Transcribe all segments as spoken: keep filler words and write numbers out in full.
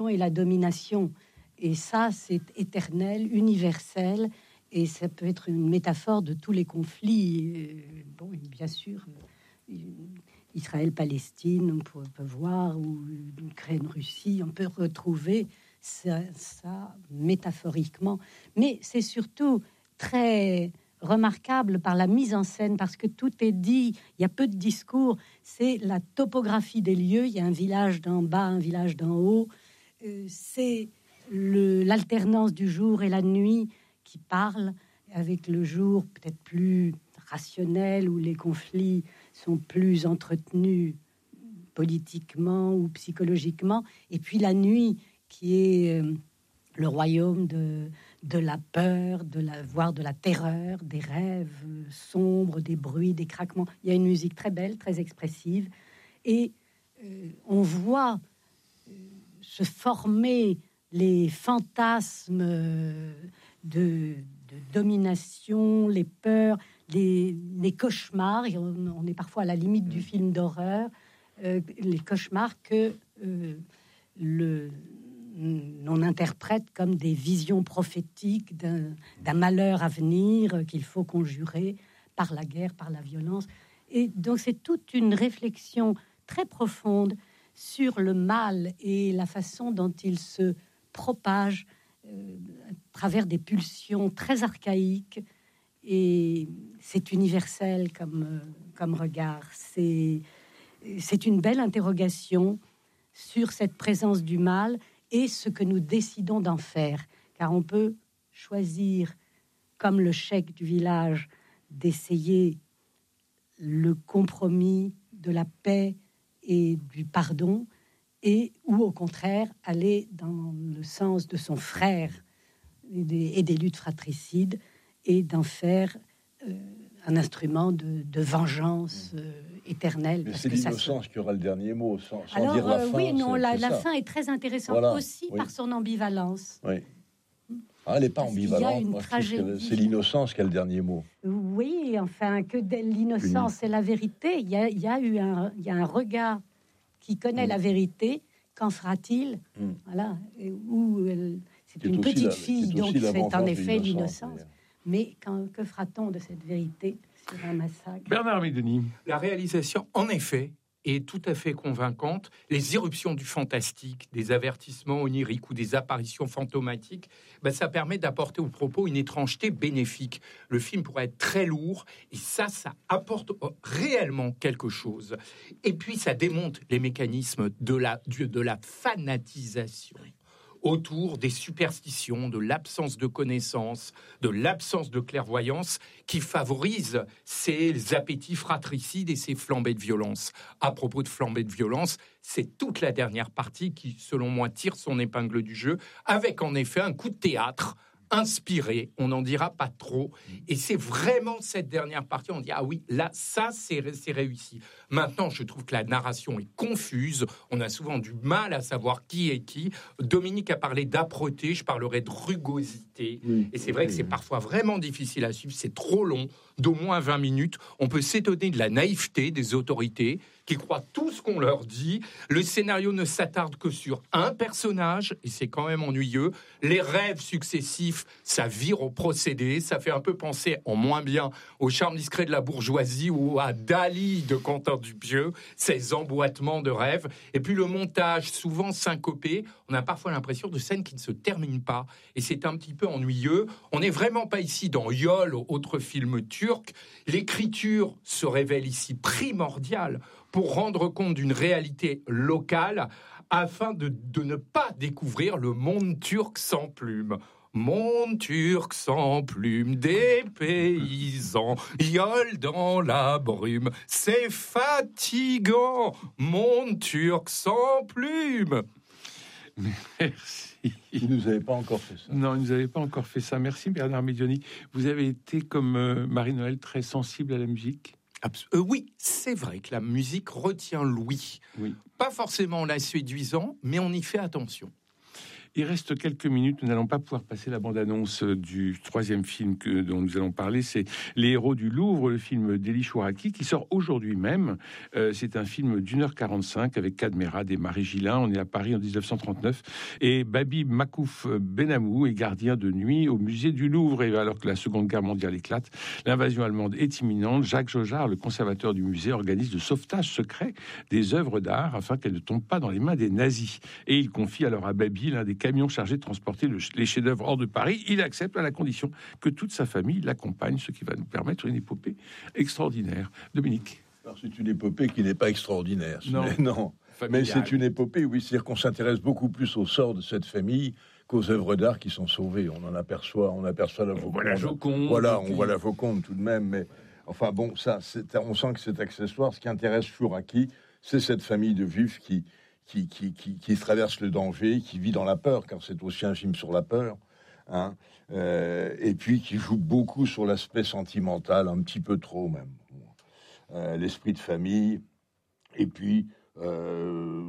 et la domination. Et ça, c'est éternel, universel, et ça peut être une métaphore de tous les conflits. Euh, bon, bien sûr, euh, Israël-Palestine, on peut, peut voir, ou Ukraine-Russie, on peut retrouver ça, ça métaphoriquement. Mais c'est surtout très remarquable par la mise en scène, parce que tout est dit, il y a peu de discours, c'est la topographie des lieux, il y a un village d'en bas, un village d'en haut, euh, c'est le, l'alternance du jour et la nuit qui parle, avec le jour peut-être plus rationnel, où les conflits sont plus entretenus politiquement ou psychologiquement, et puis la nuit qui est euh, le royaume de, de la peur, de la, voire de la terreur, des rêves euh, sombres, des bruits, des craquements. Il y a une musique très belle, très expressive, et euh, on voit euh, se former les fantasmes euh, de, de domination, les peurs, les, les cauchemars. Et on, on est parfois à la limite du film d'horreur, euh, les cauchemars que euh, le on interprète comme des visions prophétiques d'un, d'un malheur à venir euh, qu'il faut conjurer par la guerre, par la violence. Et donc c'est toute une réflexion très profonde sur le mal et la façon dont il se propage euh, à travers des pulsions très archaïques. Et c'est universel comme, euh, comme regard. C'est, c'est une belle interrogation sur cette présence du mal et ce que nous décidons d'en faire. Car on peut choisir, comme le cheikh du village, d'essayer le compromis de la paix et du pardon, et ou au contraire aller dans le sens de son frère et des, et des luttes fratricides, et d'en faire euh, un instrument de, de vengeance euh, éternelle. Mais parce c'est que l'innocence ça... qui aura le dernier mot, sans, sans Alors, dire la euh, fin. oui, non, c'est, la, c'est la ça. fin est très intéressante Voilà, aussi oui. par son ambivalence. Oui. Ah, elle n'est pas Parce qu'il y a ambivalente. une Moi, je trouve que tragédie. c'est l'innocence qui a le dernier mot. Oui, enfin, que de l'innocence et la vérité. Il y a, il y a eu un, il y a un regard qui connaît Mm. la vérité. Qu'en fera-t-il? Mm. Voilà. Et où euh, c'est Qui est une aussi petite la- fille, qui est aussi donc c'est l'avant-vente en de effet l'innocence, l'innocence. d'ailleurs. Mais quand, que fera-t-on de cette vérité sur un massacre? Bernard Médoni. La réalisation, en effet, est tout à fait convaincante. Les irruptions du fantastique, des avertissements oniriques ou des apparitions fantomatiques, ben ça permet d'apporter au propos une étrangeté bénéfique. Le film pourrait être très lourd, et ça, ça apporte réellement quelque chose. Et puis, ça démonte les mécanismes de la, de la fanatisation autour des superstitions, de l'absence de connaissance, de l'absence de clairvoyance qui favorise ces appétits fratricides et ces flambées de violence. À propos de flambées de violence, c'est toute la dernière partie qui, selon moi, tire son épingle du jeu, avec en effet un coup de théâtre inspiré, on n'en dira pas trop, et c'est vraiment cette dernière partie, on dit, ah oui, là, ça, c'est, c'est réussi. Maintenant, je trouve que la narration est confuse, on a souvent du mal à savoir qui est qui. Dominique a parlé d'âpreté, je parlerai de rugosité, Oui, et c'est vrai oui, que c'est oui. parfois vraiment difficile à suivre, c'est trop long, d'au moins vingt minutes, on peut s'étonner de la naïveté des autorités, qui croient tout ce qu'on leur dit. Le scénario ne s'attarde que sur un personnage, et c'est quand même ennuyeux. Les rêves successifs, ça vire au procédé, ça fait un peu penser, en moins bien, au charme discret de la bourgeoisie ou à Dali de Quentin Dupieux, ces emboîtements de rêves. Et puis le montage, souvent syncopé, on a parfois l'impression de scènes qui ne se terminent pas, et c'est un petit peu ennuyeux. On n'est vraiment pas ici dans Yol, autre film turc. L'écriture se révèle ici primordiale pour rendre compte d'une réalité locale, afin de, de ne pas découvrir le monde turc sans plume. Monde turc sans plume, des paysans, yole dans la brume, c'est fatigant, monde turc sans plume. Merci. Vous ne nous avez pas encore fait ça. Non, vous n'avez pas encore fait ça. Merci Bernard Médioni. Vous avez été, comme euh, Marie-Noël, très sensible à la musique. Abs- euh, oui, c'est vrai que la musique retient l'ouïe. Oui. Pas forcément la séduisant, mais on y fait attention. Il reste quelques minutes. Nous n'allons pas pouvoir passer la bande-annonce du troisième film que, dont nous allons parler. C'est Les Héros du Louvre, le film d'Elie Chouraki, qui sort aujourd'hui même. Euh, c'est un film d'une heure quarante-cinq avec Cadmerade et Marie Gillin. On est à Paris en dix-neuf cent trente-neuf. Et Babi Makouf Benamou est gardien de nuit au musée du Louvre. Et alors que la Seconde Guerre mondiale éclate, l'invasion allemande est imminente. Jacques Jojard, le conservateur du musée, organise le sauvetage secret des œuvres d'art afin qu'elles ne tombent pas dans les mains des nazis. Et il confie alors à Babi l'un des camions chargés de transporter le, les chefs-d'œuvre hors de Paris. Il accepte à la condition que toute sa famille l'accompagne, ce qui va nous permettre une épopée extraordinaire. Dominique. Alors, c'est une épopée qui n'est pas extraordinaire. Non, mais, non. mais c'est une épopée, oui, c'est-à-dire qu'on s'intéresse beaucoup plus au sort de cette famille qu'aux œuvres d'art qui sont sauvées. On en aperçoit, on aperçoit la Joconde. Voilà, Joconde, voilà on puis... voit la Joconde tout de même, mais enfin bon, ça, c'est, on sent que c'est accessoire. Ce qui intéresse Chouraki, c'est cette famille de juifs qui Qui, qui, qui, qui traverse le danger, qui vit dans la peur, car c'est aussi un film sur la peur, hein, euh, et puis qui joue beaucoup sur l'aspect sentimental, un petit peu trop même, euh, l'esprit de famille, et puis euh,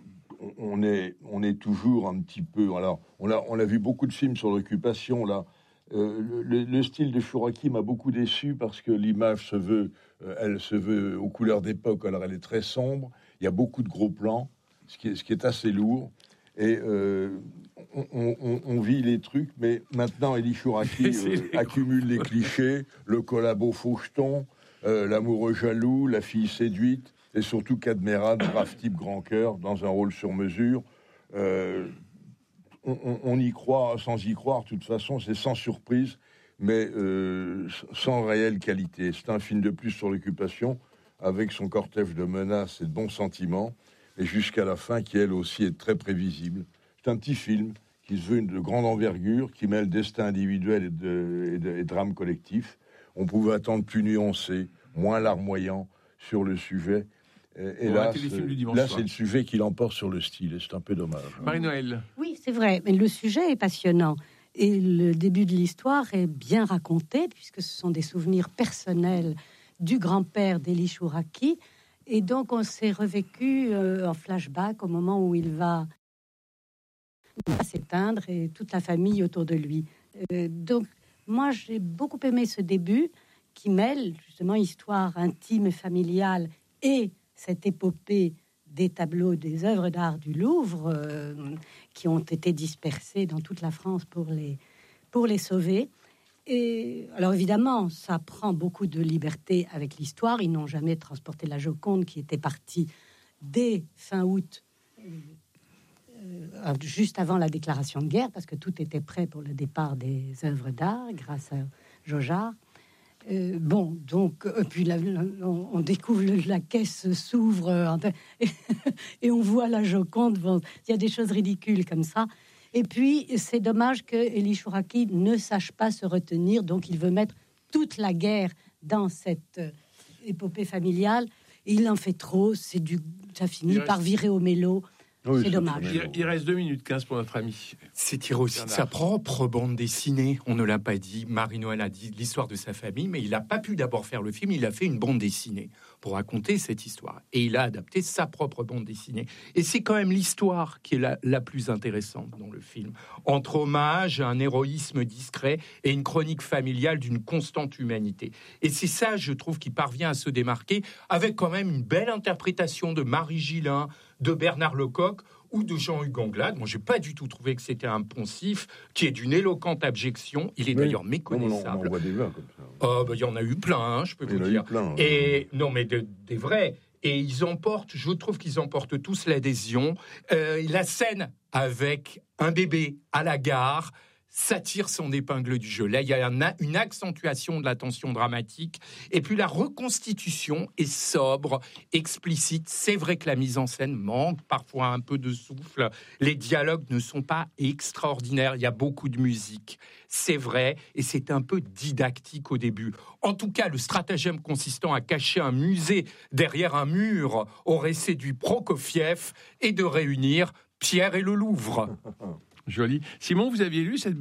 on, est, on est toujours un petit peu... Alors, on a, on a vu beaucoup de films sur l'occupation, là. Euh, le, le style de Chouraki m'a beaucoup déçu, parce que l'image se veut, euh, elle se veut aux couleurs d'époque, alors elle est très sombre, il y a beaucoup de gros plans, Ce qui, est, ce qui est assez lourd, et euh, on, on, on vit les trucs, mais maintenant Elie Chouraki euh, accumule les clichés, le collabo faucheton, euh, l'amoureux jaloux, la fille séduite, et surtout Cadmerade, brave type grand cœur, dans un rôle sur mesure. Euh, on, on, on y croit sans y croire, de toute façon, c'est sans surprise, mais euh, sans réelle qualité. C'est un film de plus sur l'occupation, avec son cortège de menaces et de bons sentiments, et jusqu'à la fin, qui elle aussi est très prévisible. C'est un petit film qui se veut de grande envergure, qui mêle destin individuel et, de, et, de, et drame collectif. On pouvait attendre plus nuancé, moins larmoyant sur le sujet. Et, et là, c'est, là c'est le sujet qui l'emporte sur le style, et c'est un peu dommage. Marie-Noël. Oui, c'est vrai, mais le sujet est passionnant. Et le début de l'histoire est bien raconté, puisque ce sont des souvenirs personnels du grand-père d'Elie Chouraki. Et donc, on s'est revécu euh, en flashback au moment où il va, il va s'éteindre et toute la famille autour de lui. Euh, donc, moi, j'ai beaucoup aimé ce début qui mêle justement histoire intime et familiale et cette épopée des tableaux, des œuvres d'art du Louvre euh, qui ont été dispersés dans toute la France pour les, pour les sauver. Et alors évidemment, ça prend beaucoup de liberté avec l'histoire. Ils n'ont jamais transporté la Joconde qui était partie dès fin août, euh, juste avant la déclaration de guerre, parce que tout était prêt pour le départ des œuvres d'art grâce à Jojard. Euh, bon, donc, euh, puis la, on, on découvre le, la caisse s'ouvre euh, et, et on voit la Joconde. Bon, il y a des choses ridicules comme ça. Et puis, c'est dommage que Elie Chouraki ne sache pas se retenir, donc il veut mettre toute la guerre dans cette euh, épopée familiale. Et il en fait trop, c'est du, ça finit il par reste... virer au mélo. Oui, c'est, c'est dommage. Il, il reste deux minutes quinze pour notre ami. C'est tiré aussi de sa propre bande dessinée. On ne l'a pas dit. Marie-Noël a dit l'histoire de sa famille, mais il n'a pas pu d'abord faire le film. Il a fait une bande dessinée pour raconter cette histoire. Et il a adapté sa propre bande dessinée. Et c'est quand même l'histoire qui est la, la plus intéressante dans le film. Entre hommage à un héroïsme discret et une chronique familiale d'une constante humanité. Et c'est ça, je trouve, qui parvient à se démarquer avec quand même une belle interprétation de Marie Gillin, de Bernard Lecoq ou de Jean-Hugues Anglade. Moi, j'ai pas du tout trouvé que c'était un poncif qui est d'une éloquente abjection. Il est oui. d'ailleurs méconnaissable. Non, on en voit des vins comme ça. Oh, bah, il y en a eu plein, hein, je peux il vous dire. Plein, et ouais. non, mais de, des vrais. Et ils emportent, je trouve qu'ils emportent tous l'adhésion. Euh, la scène avec un bébé à la gare, ça tire son épingle du jeu. Là, il y a un, une accentuation de la tension dramatique. Et puis, la reconstitution est sobre, explicite. C'est vrai que la mise en scène manque parfois un peu de souffle. Les dialogues ne sont pas extraordinaires. Il y a beaucoup de musique. C'est vrai. Et c'est un peu didactique au début. En tout cas, le stratagème consistant à cacher un musée derrière un mur aurait séduit Prokofiev et de réunir Pierre et le Louvre. Joli. Simon, vous aviez lu cette B D ?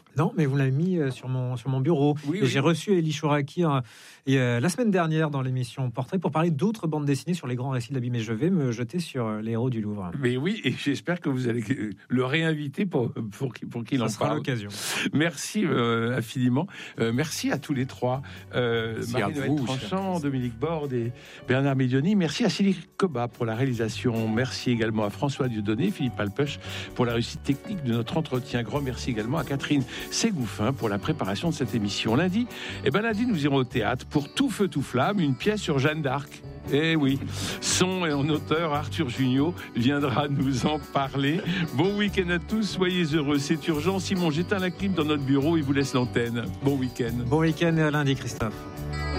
Non, mais vous l'avez mis euh, sur mon sur mon bureau. Oui, et oui. j'ai reçu Élie Chouraki euh, et, euh, la semaine dernière dans l'émission Portrait pour parler d'autres bandes dessinées sur les grands récits de l'abîme. Et je vais me jeter sur euh, les héros du Louvre. Mais oui, et j'espère que vous allez euh, le réinviter pour, pour, qu'il- pour qu'il Ça en sera parle. l'occasion. Merci euh, infiniment. Euh, merci à tous les trois. Euh, Merci à Marie-Noël vous, Tranchant, cher Dominique Borde et Bernard Médioni. Merci à Céline Coba pour la réalisation. Merci également à François Dieudonné, Philippe Alpech pour la réussite technique de notre entretien. Grand merci également à Catherine Ségouffin pour la préparation de cette émission. Lundi, eh ben lundi, nous irons au théâtre pour Tout feu, tout flamme, une pièce sur Jeanne d'Arc. Eh oui, son et en auteur Arthur Junio viendra nous en parler. Bon week-end à tous, soyez heureux, c'est urgent. Simon, j'éteins la clim dans notre bureau et vous laisse l'antenne. Bon week-end. Bon week-end et à lundi, Christophe.